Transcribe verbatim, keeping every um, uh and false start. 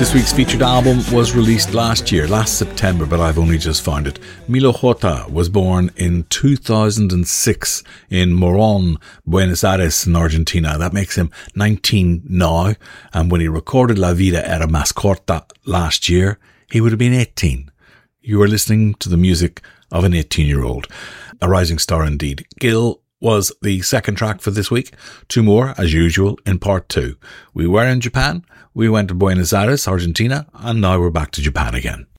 This week's featured album was released last year, last September, but I've only just found it. Milo J was born in two thousand six in Morón, Buenos Aires in Argentina. That makes him nineteen now, and when he recorded La Vida Era Más Corta last year, he would have been eighteen. You are listening to the music of an eighteen-year-old. A rising star indeed. Gil was the second track for this week. Two more, as usual, in part two. We were in Japan, we went to Buenos Aires, Argentina, and now we're back to Japan again.